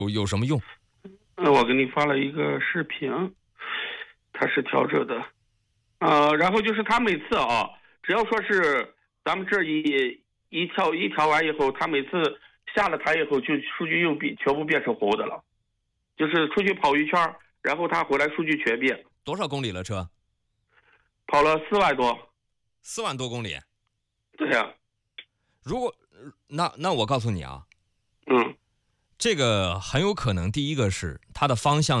有什么用？ 我给你发了一个视频，他是调这的，然后就是他每次啊，只要说是咱们这一调完以后，他每次下了台以后，就数据又全部变成红的了，就是出去跑一圈，然后他回来数据全变。 多少公里了车？ 跑了4万多。 4万多公里。 对呀。 如果那我告诉你啊， 嗯， 这个很有可能第一个是它的方向